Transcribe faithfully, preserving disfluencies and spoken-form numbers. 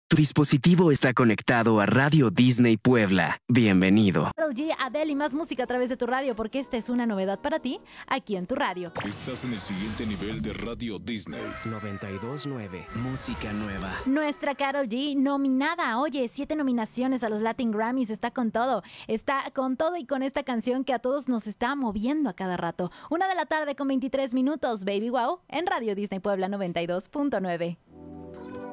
Tu dispositivo está conectado a Radio Disney Puebla. Bienvenido. Karol G, Adele y más música a través de tu radio, porque esta es una novedad para ti, aquí en tu radio. Estás en el siguiente nivel de Radio Disney. noventa y dos punto nueve. Música nueva. Nuestra Karol G nominada. Oye, siete nominaciones a los Latin Grammys. Está con todo. Está con todo y con esta canción que a todos nos está moviendo a cada rato. Una de la tarde con veintitrés minutos. Baby Wow en Radio Disney Puebla noventa y dos punto nueve.